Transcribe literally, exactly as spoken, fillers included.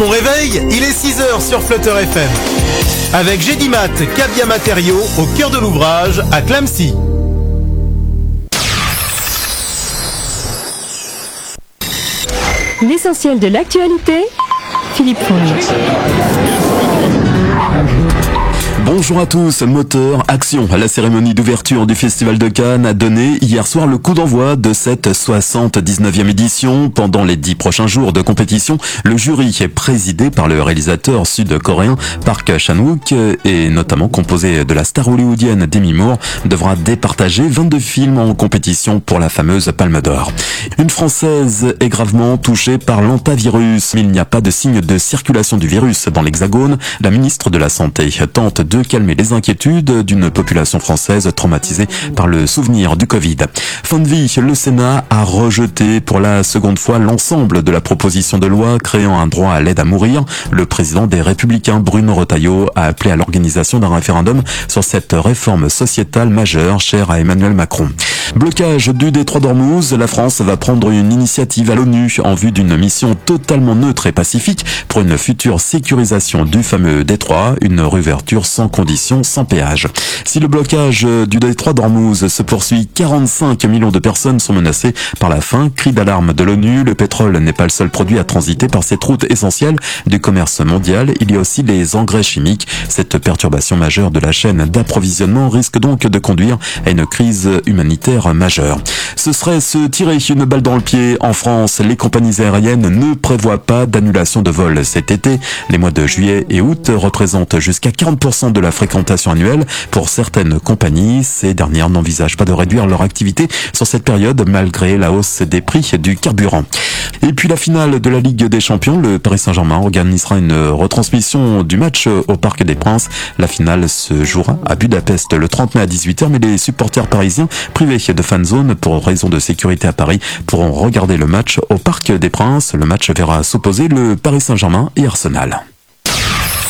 Bon réveil, il est six heures sur Flutter F M. Avec Gédimat, Cadia Matériaux, au cœur de l'ouvrage, à Clamecy. L'essentiel de l'actualité, Philippe Fonge. Bonjour à tous, moteur, action. La cérémonie d'ouverture du Festival de Cannes a donné hier soir le coup d'envoi de cette soixante-dix-neuvième édition. Pendant les dix prochains jours de compétition, le jury est présidé par le réalisateur sud-coréen Park Chan-wook et notamment composé de la star hollywoodienne Demi Moore, devra départager vingt-deux films en compétition pour la fameuse Palme d'Or. Une Française est gravement touchée par l'hantavirus. Il n'y a pas de signe de circulation du virus dans l'Hexagone. La ministre de la Santé tente de calmer les inquiétudes d'une population française traumatisée par le souvenir du Covid. Fin de vie, le Sénat a rejeté pour la seconde fois l'ensemble de la proposition de loi créant un droit à l'aide à mourir. Le président des Républicains, Bruno Retailleau, a appelé à l'organisation d'un référendum sur cette réforme sociétale majeure chère à Emmanuel Macron. Blocage du détroit d'Ormuz, la France va prendre une initiative à l'ONU en vue d'une mission totalement neutre et pacifique pour une future sécurisation du fameux détroit, une réouverture sans conditions, sans péage. Si le blocage du détroit d'Ormuz se poursuit, quarante-cinq millions de personnes sont menacées par la faim. Cri d'alarme de l'ONU, le pétrole n'est pas le seul produit à transiter par cette route essentielle du commerce mondial. Il y a aussi les engrais chimiques. Cette perturbation majeure de la chaîne d'approvisionnement risque donc de conduire à une crise humanitaire majeure. Ce serait se tirer une balle dans le pied. En France, les compagnies aériennes ne prévoient pas d'annulation de vol cet été. Les mois de juillet et août représentent jusqu'à quarante pour cent de la fréquentation annuelle. Pour certaines compagnies, ces dernières n'envisagent pas de réduire leur activité sur cette période malgré la hausse des prix du carburant. Et puis la finale de la Ligue des Champions, le Paris Saint-Germain organisera une retransmission du match au Parc des Princes. La finale se jouera à Budapest le trente mai à dix-huit heures, mais les supporters parisiens privés de fan zone pour raison de sécurité à Paris pourront regarder le match au Parc des Princes. Le match verra s'opposer le Paris Saint-Germain et Arsenal.